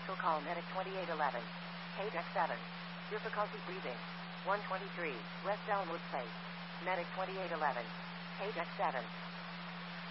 Commercial call Medic 2811. Page X7. Difficulty breathing. 123. West Elmwood Place. Medic 2811. Page X7.